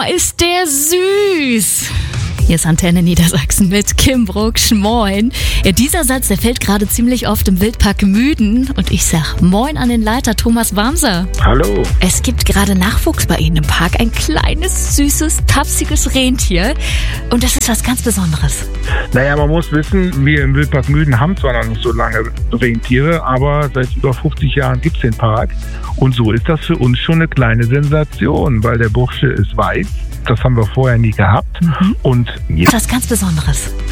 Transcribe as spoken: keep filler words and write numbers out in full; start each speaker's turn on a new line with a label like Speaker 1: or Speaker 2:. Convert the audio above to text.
Speaker 1: ist der süß! Hier ist Antenne Niedersachsen mit Kim Brucksch. Moin. Ja, dieser Satz, der fällt gerade ziemlich oft im Wildpark Müden. Und ich sag Moin an den Leiter Thomas Wamser.
Speaker 2: Hallo.
Speaker 1: Es gibt gerade Nachwuchs bei Ihnen im Park. Ein kleines, süßes, tapsiges Rentier. Und das ist was ganz Besonderes.
Speaker 2: Naja, man muss wissen, wir im Wildpark Müden haben zwar noch nicht so lange Rentiere, aber seit über fünfzig Jahren gibt's den Park. Und so ist das für uns schon eine kleine Sensation, weil der Bursche ist weiß. Das haben wir vorher nie gehabt.
Speaker 1: Mhm.
Speaker 2: Und
Speaker 1: jetzt was ganz Besonderes.